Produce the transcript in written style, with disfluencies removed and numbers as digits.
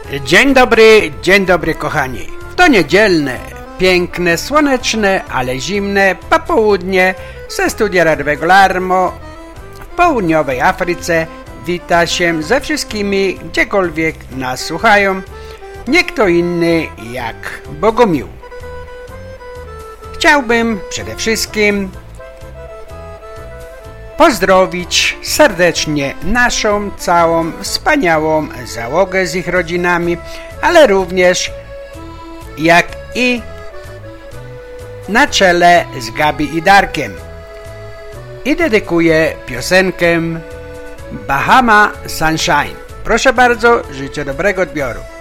Dzień dobry kochani. To niedzielne, piękne, słoneczne, ale zimne popołudnie ze studia radiowego Larmo w południowej Afryce wita się ze wszystkimi, gdziekolwiek nas słuchają, nie kto inny jak Bogumił. Chciałbym przede wszystkim pozdrowić serdecznie naszą całą wspaniałą załogę z ich rodzinami, ale również jak i na czele z Gabi i Darkiem. I dedykuję piosenkę Bahama Sunshine. Proszę bardzo, życzę dobrego odbioru.